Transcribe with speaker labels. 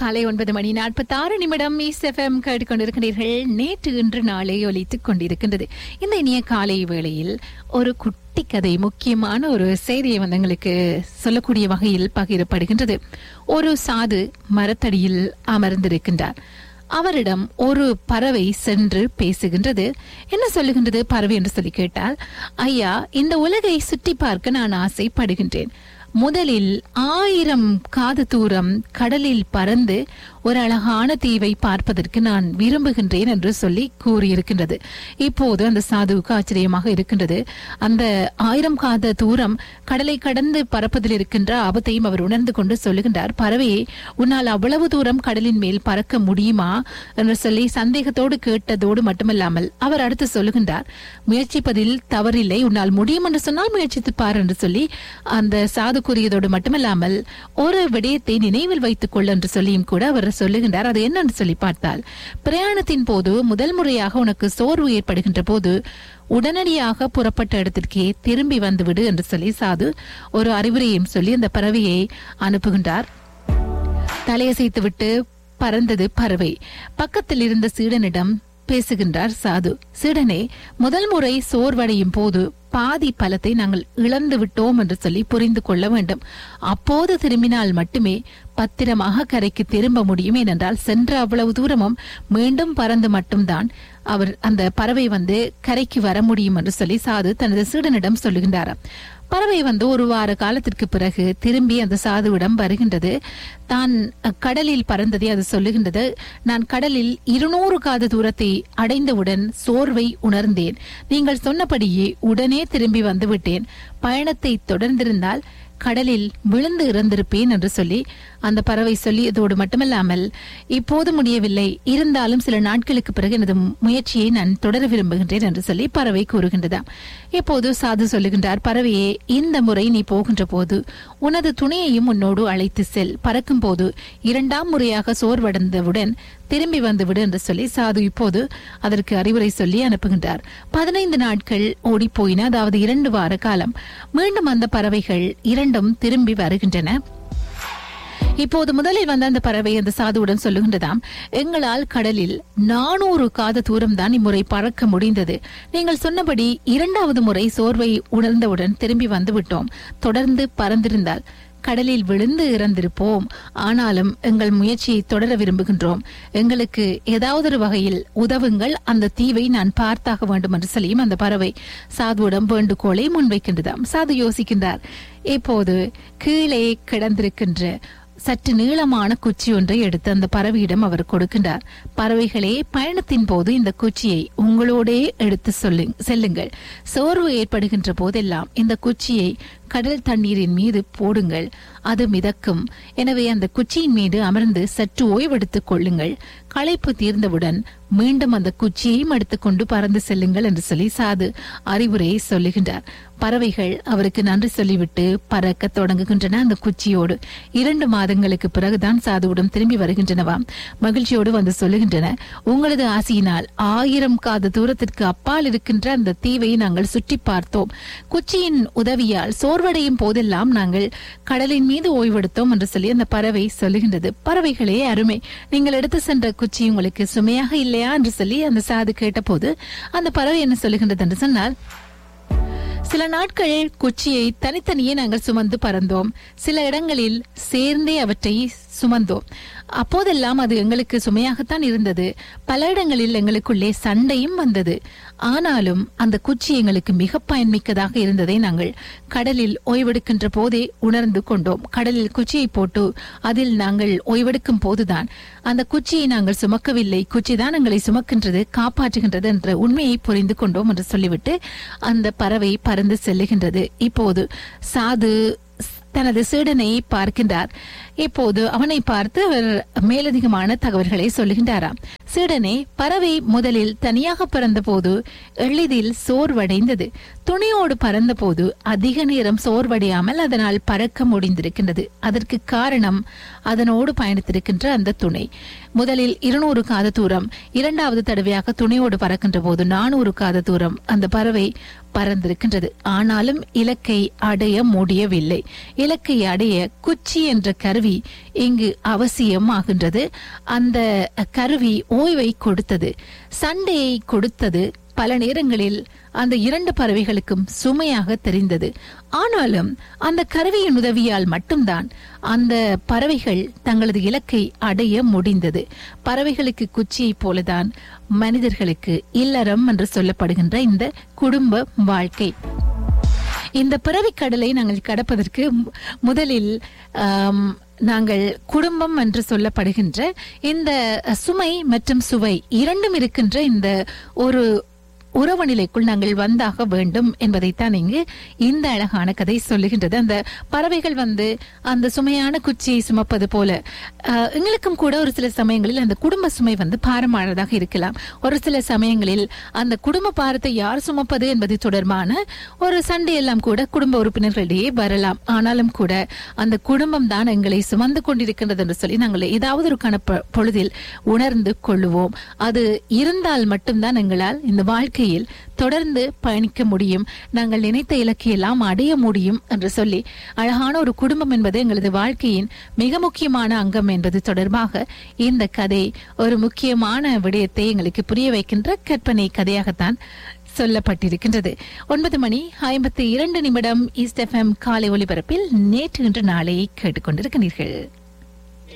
Speaker 1: காலை 9:46 EastFM கேட்டுக்கொண்டிருக்கிறீர்கள். நேற்று இன்று நாளை ஒலித்துக் கொண்டிருக்கின்றது. இந்த இனிய காலை வேளையில் ஒரு குட்டி கதை, முக்கியமான ஒரு செய்தியை எங்களுக்கு சொல்லக்கூடிய வகையில் பகிரப்படுகின்றது. ஒரு சாது மரத்தடியில் அமர்ந்திருக்கின்றார். அவரிடம் ஒரு பறவை சென்று பேசுகின்றது. என்ன சொல்லுகின்றது பறவை என்று சொல்லி கேட்டால், ஐயா, இந்த உலகை சுற்றி பார்க்க நான் ஆசைப்படுகின்றேன். முதலில் 1000 காத தூரம் கடலில் பறந்து ஒரு அழகான தீவை பார்ப்பதற்கு நான் விரும்புகின்றேன் என்று சொல்லி கூறியிருக்கின்றது. இப்போது அந்த சாதுவுக்கு ஆச்சரியமாக இருக்கின்றது. அந்த 1000 காத தூரம் கடலை கடந்து பறப்பதில் இருக்கின்ற ஆபத்தையும் அவர் உணர்ந்து கொண்டு சொல்லுகின்றார், பறவையே, உன்னால் அவ்வளவு தூரம் கடலின் மேல் பறக்க முடியுமா என்று சொல்லி சந்தேகத்தோடு கேட்டதோடு மட்டுமல்லாமல் அவர் அடுத்து சொல்லுகின்றார், முயற்சிப்பதில் தவறில்லை, உன்னால் முடியும் என்று சொன்னால் முயற்சித்து பார் என்று சொல்லி அந்த சாது கூறியதோடு மட்டுமல்லாமல் ஒரு விடயத்தை நினைவில் வைத்துக் கொள் என்று சொல்லியும் கூட அவர் சொல்லுகின்றார். அது என்னன்னு சொல்லி பார்த்தால், பிரயாணத்தின் போது முதல் முறையாக உனக்கு சோர்வு ஏற்படுகின்ற போது உடனடியாக புறப்பட்ட இடத்திற்கே திரும்பி வந்துவிடு என்று சொல்லி சாது ஒரு அறிவுரையும் சொல்லி அந்த பறவையை அனுப்புகின்றார். தலையசைத்து விட்டு பறந்தது பறவை. பக்கத்தில் இருந்த சீடனிடம் பேசுகின்றார் சாது. சீடனே, முதல் முறை சோர்வடையும் போது பாதி பலத்தை நாங்கள் இழந்து விட்டோம் என்று சொல்லி புரிந்து கொள்ள வேண்டும். அப்போது திரும்பினால் மட்டுமே பத்திரமாக கரைக்கு திரும்ப முடியும். ஏனென்றால் சென்ற அவ்வளவு தூரமும் மீண்டும் பறந்து மட்டும்தான் அவர் அந்த பறவை கரைக்கு வர முடியும் என்று சொல்லி சாது தனது சீடனிடம் சொல்லுகின்றார். பறவை ஒரு வார காலத்திற்கு பிறகு திரும்பி அந்த சாதுவிடம் வருகின்றது. தான் கடலில் பறந்ததை அது சொல்லுகின்றது. நான் கடலில் 200 காத தூரத்தை அடைந்தவுடன் சோர்வை உணர்ந்தேன். நீங்கள் சொன்னபடியே உடனே திரும்பி வந்துவிட்டேன். பயணத்தை தொடர்ந்திருந்தால் கடலில் விழுந்து இறந்திருப்பேன் என்று சொல்லி அந்த பறவை சொல்லியதோடு மட்டுமல்லாமல், இப்போது முடியவில்லை, இருந்தாலும் சில நாட்களுக்கு பிறகு எனது முயற்சியை நான் தொடர விரும்புகின்றேன் என்று சொல்லி பறவை கூறுகின்றதாம். இப்போது சாது சொல்லுகின்றார், பறவையே, இந்த முறை நீ போகின்ற போது உனது துணையையும் உன்னோடு அழைத்து செல். பறக்கும் போது 2ஆம் முறையாக சோர்வடைந்தவுடன் திரும்பி வந்துவிடு என்று சொல்லி சாது இப்போது அதற்கு அறிவுரை சொல்லி அனுப்புகின்றார். 15 நாட்கள் ஓடி போயின, அதாவது 2 வார காலம். மீண்டும் அந்த பறவைகள் இரண்டும் திரும்பி வருகின்றன. இப்போது முதலில் வந்த அந்த பறவை அந்த சாதுவுடன் சொல்லுகின்றதாம், எங்களால் கடலில் 400 காத தூரம் தான் இம்முறை பறக்க முடிந்தது. நீங்கள் சொன்னபடி 2வது முறை சோர்வை உணர்ந்தவுடன் திரும்பி வந்துவிட்டோம். தொடர்ந்து பறந்திருந்தால் கடலில் விழுந்து இறந்திருப்போம். ஆனாலும் எங்கள் முயற்சியை தொடர விரும்புகின்றோம். எங்களுக்கு ஏதாவது ஒரு வகையில் உதவுங்கள். அந்த தீவை நான் பார்த்தாக வேண்டும் என்று சொல்லியும் அந்த பறவை சாதுவிடம் வேண்டுகோளை முன்வைக்கின்றதாம். சாது யோசிக்கின்றார். இப்போது கீழே கிடந்திருக்கின்ற சற்று நீளமான குச்சி ஒன்றை எடுத்து அந்த பறவையிடம் அவர் கொடுக்கின்றார். பறவைகளே, பயணத்தின் போது இந்த குச்சியை உங்களோடே எடுத்து செல்லுங்கள். சோர்வு ஏற்படுகின்ற போதெல்லாம் இந்த குச்சியை கடல் தண்ணீரின் மீது போடுங்கள், அது மிதக்கும். எனவே அந்த குச்சியின் மீது அமர்ந்து சற்று ஓய்வெடுத்துக் கொள்ளுங்கள். களைப்பு தீர்ந்தவுடன் மீண்டும் அந்த குச்சியையும் எடுத்துக்கொண்டு பறந்து செல்லுங்கள் என்று சொல்லி சாது அறிவுரையை சொல்லுகின்றார். பறவைகள் அவருக்கு நன்றி சொல்லிவிட்டு பறக்க தொடங்குகின்றன. அந்த குச்சியோடு 2 மாதங்களுக்கு பிறகுதான் சாதுவுடன் திரும்பி வருகின்றனவாம். மகிழ்ச்சியோடு சொல்லுகின்றன, உங்களது ஆசையினால் 1000 காத தூரத்திற்கு அப்பால் இருக்கின்ற அந்த தீவை நாங்கள் சுற்றி பார்த்தோம். குச்சியின் உதவியால் சோர்வடையும் போதெல்லாம் நாங்கள் கடலின் மீது ஓய்வெடுத்தோம் என்று சொல்லி அந்த பறவை சொல்லுகின்றது. பறவைகளே, அருமை, நீங்கள் எடுத்து சென்ற குச்சி உங்களுக்கு சுமையாக இல்லையா என்று சொல்லி அந்த சாது கேட்ட போது அந்த பறவை என்ன சொல்லுகின்றது என்று சொன்னால், சில நாட்கள் குச்சியை தனித்தனியே நாங்கள் சுமந்து பறந்தோம். சில இடங்களில் சேர்ந்தே அவற்றை சுமந்தோம். அப்போதெல்லாம் அது எங்களுக்கு சுமையாகத்தான் இருந்தது. பல இடங்களில் எங்களுக்குள்ளே சண்டையும் வந்தது. ஆனாலும் அந்த குச்சி எங்களுக்கு மிக பயன்மிக்கதாக இருந்ததை நாங்கள் கடலில் ஓய்வெடுக்கின்ற போதே உணர்ந்து கொண்டோம். கடலில் குச்சியை போட்டு அதில் நாங்கள் ஓய்வெடுக்கும் போதுதான் அந்த குச்சியை நாங்கள் சுமக்கவில்லை, குச்சிதான் எங்களை சுமக்கின்றது, காப்பாற்றுகின்றது என்ற உண்மையை புரிந்து கொண்டோம் என்று சொல்லிவிட்டு அந்த பறவை பறந்து செல்லுகின்றது. இப்போது சாது தனது சீடனை பார்க்கின்றார். இப்போது அவனை பார்த்து அவர் மேலதிகமான தகவல்களை சொல்லுகின்றாராம். சீடனே, பறவை முதலில் தனியாக பறந்த போது எளிதில் சோர்வடைந்தது. துணையோடு பறந்த போது அதிக நேரம் சோர்வடையாமல் அதனால் பறக்க முடிந்திருக்கின்றது. அதற்கு காரணம் அதனோடு பயணித்திருக்கின்ற அந்த துணை. முதலில் 200 காத தூரம், 2வது தடவையாக துணையோடு பறக்கின்ற போது 400 காத தூரம் அந்த பறவை பறந்திருக்கின்றது. ஆனாலும் இலக்கை அடைய முடியவில்லை. இலக்கை அடைய குச்சி என்ற கருவி இங்கு அவசியமாகின்றது. அந்த கருவி ஓய்வை கொடுத்தது, சண்டையை கொடுத்தது. பல நேரங்களில் அந்த இரண்டு பறவைகளுக்கும் சுமையாக தெரிந்தது. ஆனாலும் அந்த கருவியின் உதவியால் மட்டும்தான் அந்த பறவைகள் தங்களது இலக்கை அடைய முடிந்தது. பறவைகளுக்கு குச்சியை போலதான் மனிதர்களுக்கு இல்லறம் என்று சொல்லப்படுகின்ற இந்த குடும்ப வாழ்க்கை. இந்த பிறவிக்கடலை நாங்கள் கடப்பதற்கு முதலில் நாங்கள் குடும்பம் என்று சொல்லப்படுகின்ற இந்த சுமை மற்றும் சுவை இரண்டும் இருக்கின்ற இந்த ஒரு உறவு நிலைக்குள் நாங்கள் வந்தாக வேண்டும் என்பதைத்தான் இங்கு இந்த அழகான கதை சொல்லுகின்றது. அந்த பறவைகள் அந்த சுமையான குச்சியை சுமப்பது போல எங்களுக்கும் கூட ஒரு சில சமயங்களில் அந்த குடும்ப சுமை பாரமானதாக இருக்கலாம். ஒரு சில சமயங்களில் அந்த குடும்ப பாரத்தை யார் சுமப்பது என்பது தொடர்பான ஒரு சண்டை எல்லாம் கூட குடும்ப உறுப்பினர்களிடையே வரலாம். ஆனாலும் கூட அந்த குடும்பம் தான் எங்களை சுமந்து கொண்டிருக்கின்றது என்று சொல்லி நாங்கள் ஏதாவது ஒரு பொழுதில் உணர்ந்து கொள்ளுவோம். அது இருந்தால் மட்டும்தான் எங்களால் இந்த வாழ்க்கையில் தொடர்ந்து பயணிக்க முடியும், நாங்கள் நினைத்த இலக்கை எல்லாம் அடைய முடியும் என்று சொல்லி அழகான ஒரு குடும்பம் என்பது எங்களது வாழ்க்கையின் மிக முக்கியமான அங்கம் என்பது தொடர்பாக இந்த கதை ஒரு முக்கியமான விடயத்தை எங்களுக்கு புரிய வைக்கின்ற கற்பனை கதையாகத்தான் சொல்லப்பட்டிருக்கின்றது. 9:52 ஈஸ்ட் எஃப்எம் காலை ஒலிபரப்பில் நேற்று இன்று நாளை கேட்டுக்கொண்டிருக்கிறீர்கள்.